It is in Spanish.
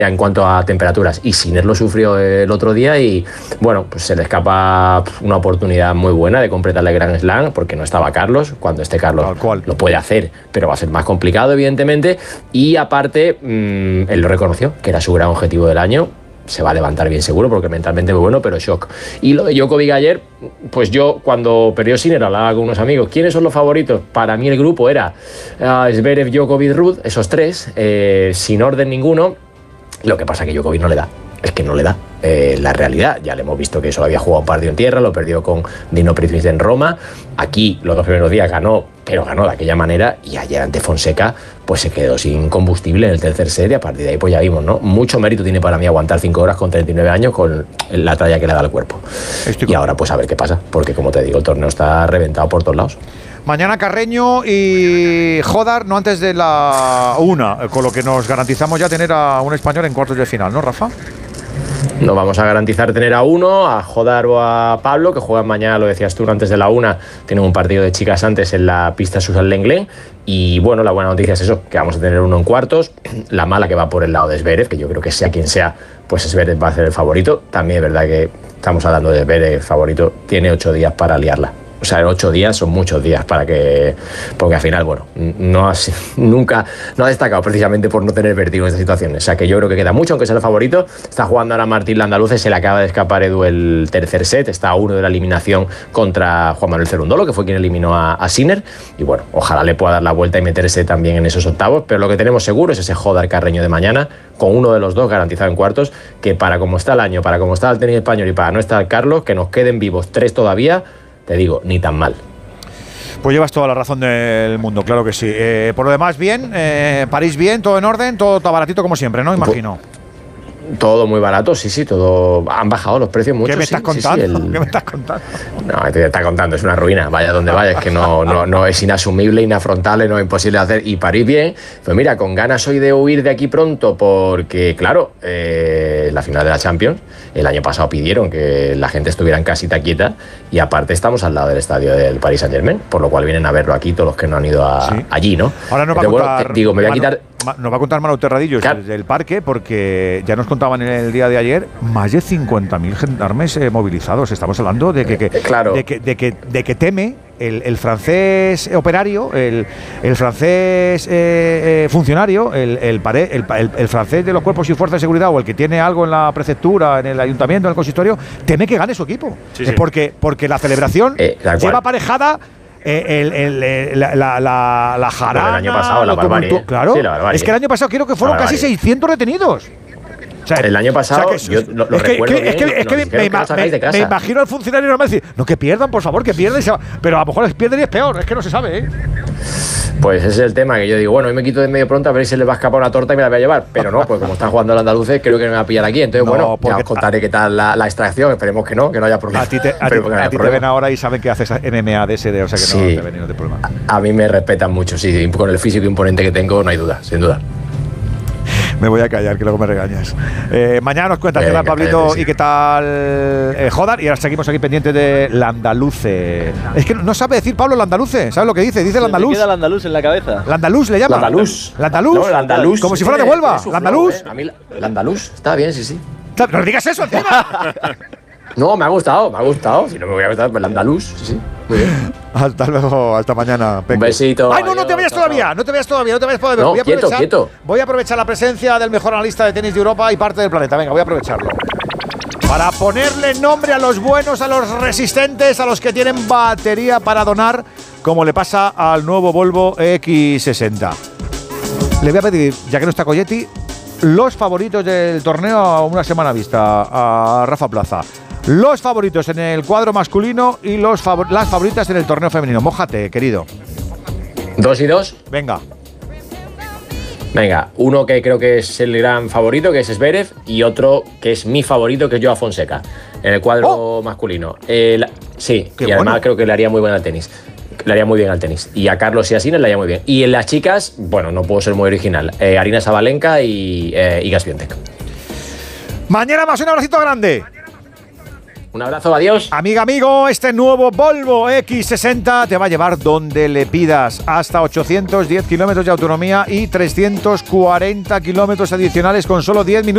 en cuanto a temperaturas. Y Sinner lo sufrió el otro día y, bueno, pues se le escapa una oportunidad muy buena de completar el Grand Slam, porque no estaba Carlos. Cuando esté Carlos lo puede hacer, pero va a ser más complicado, evidentemente. Y aparte, él lo reconoció, que era su gran objetivo del año. Se va a levantar bien seguro, porque mentalmente muy bueno, pero shock. Y lo de Djokovic ayer, pues yo cuando perdió Sinner hablaba con unos amigos, ¿quiénes son los favoritos? Para mí el grupo era Zverev, Djokovic, Ruud, esos tres, sin orden ninguno. Lo que pasa es que Djokovic no le da. Es que no le da. La realidad, ya le hemos visto que solo había jugado un partido en tierra, lo perdió con Dino Pritvich en Roma. Aquí los 2 primeros días ganó, pero ganó de aquella manera, y ayer ante Fonseca pues se quedó sin combustible en el tercer set, y a partir de ahí pues ya vimos, ¿no? Mucho mérito tiene para mí aguantar 5 horas con 39 años con la talla que le da al cuerpo. Y ahora pues a ver qué pasa, porque como te digo, el torneo está reventado por todos lados. Mañana Carreño y Jodar, no antes de la 1, con lo que nos garantizamos ya tener a un español en cuartos de final, ¿no, Rafa? Nos vamos a garantizar tener a uno, a Jodar o a Pablo, que juegan mañana, lo decías tú, antes de la 1. Tienen un partido de chicas antes en la pista Susan Lenglen. Y bueno, la buena noticia es eso, que vamos a tener uno en cuartos. La mala que va por el lado de Zverev, que yo creo que sea quien sea, pues Zverev va a ser el favorito. También es verdad que estamos hablando de Zverev favorito, tiene 8 días para liarla. O sea, 8 días son muchos días para que... Porque al final, bueno, nunca ha destacado precisamente por no tener vértigo en estas situaciones. O sea, que yo creo que queda mucho, aunque sea el favorito. Está jugando ahora Martín Landaluce, se le acaba de escapar Edu el tercer set. Está a 1 de la eliminación contra Juan Manuel Cerundolo, que fue quien eliminó a Sinner. Y bueno, ojalá le pueda dar la vuelta y meterse también en esos octavos. Pero lo que tenemos seguro es ese Jodar Carreño de mañana, con uno de los dos garantizado en cuartos, que para como está el año, para como está el tenis español y para no estar Carlos, que nos queden vivos 3 todavía, te digo, ni tan mal. Pues llevas toda la razón del mundo, claro que sí. Por lo demás, bien, París bien, todo en orden, todo está baratito como siempre, ¿no? Imagino. Todo muy barato, sí, todo. Han bajado los precios mucho. ¿Qué me estás contando? ¿Qué me estás contando? No, te está contando, es una ruina. Vaya donde vaya, es que no es inasumible, inafrontable, no es imposible de hacer. Y París bien, pues mira, con ganas hoy de huir de aquí pronto, porque claro, la final de la Champions, el año pasado pidieron que la gente estuviera en casita quieta, y aparte estamos al lado del estadio del Paris Saint-Germain, por lo cual vienen a verlo aquí todos los que no han ido allí, ¿no? Ahora nos va a contar, bueno, digo, me voy a quitar... Nos va a contar Manu Terradillos del parque, porque ya nos contaban en el día de ayer más de 50.000 gendarmes movilizados. Estamos hablando de que teme el francés operario, el francés funcionario, el francés de los cuerpos y fuerzas de seguridad, o el que tiene algo en la prefectura, en el ayuntamiento, en el consistorio, teme que gane su equipo. Sí. Porque la celebración lleva aparejada la jarana. El año pasado, la barbarie. Claro, sí, la barbarie. Es que el año pasado creo que fueron casi 600 retenidos. O sea, el año pasado, yo lo recuerdo bien, me imagino al funcionario normal decir, no, que pierdan, por favor, que pierdan, pero a lo mejor les pierden y es peor, es que no se sabe, ¿eh? Pues ese es el tema, que yo digo, bueno, hoy me quito de medio pronto a ver si se les va a escapar una torta y me la voy a llevar, pero no, pues como están jugando los andaluces, creo que no me va a pillar aquí, entonces bueno, ya os contaré qué tal la extracción, esperemos que no haya problema. A ti te ven ahora y saben que haces MMA, DSD, o sea que sí, no te ven ningún problema. A mí me respetan mucho, sí, con el físico imponente que tengo, no hay duda, sin duda. Me voy a callar, que luego me regañas. Mañana nos cuentas qué tal Pablito y qué tal Jodar. Y ahora seguimos aquí pendientes de Landaluce. Es que no sabe decir Pablo Landaluce. ¿Sabes lo que dice? Dice Landaluz. Me queda Landaluz en la cabeza. Landaluz le llama. Landaluz. No, Landaluz. Como si fuera de Huelva. Landaluz. A mí Landaluz está bien, sí. No digas eso encima. No, me ha gustado. Si no me voy a gustar, pues Landaluz, sí. Muy bien. Hasta luego, hasta mañana. Un besito. Ay, no te vayas todavía. No te vayas todavía. No, quieto. Voy a aprovechar la presencia del mejor analista de tenis de Europa y parte del planeta. Venga, voy a aprovecharlo. Para ponerle nombre a los buenos, a los resistentes, a los que tienen batería para donar, como le pasa al nuevo Volvo X60. Le voy a pedir, ya que no está Colletti, los favoritos del torneo a una semana vista a Rafa Plaza. Los favoritos en el cuadro masculino y las favoritas en el torneo femenino. Mójate, querido. 2 y 2. Venga, uno que creo que es el gran favorito, que es Zverev, y otro que es mi favorito, que es Joao Fonseca, en el cuadro masculino. Sí, y además creo que le haría muy bien al tenis. Y a Carlos y a Sinner le haría muy bien. Y en las chicas, bueno, no puedo ser muy original. Aryna Sabalenka y Iga Świątek. Mañana más, un abracito grande. Un abrazo, adiós. Amigo, este nuevo Volvo X60 te va a llevar donde le pidas, hasta 810 kilómetros de autonomía y 340 kilómetros adicionales con solo 10 minutos.